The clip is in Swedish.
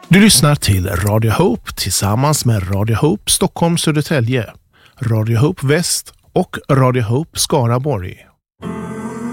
Du lyssnar till Radio Hope tillsammans med Radio Hope Stockholm Södertälje, Radio Hope Väst och Radio Hope Skaraborg.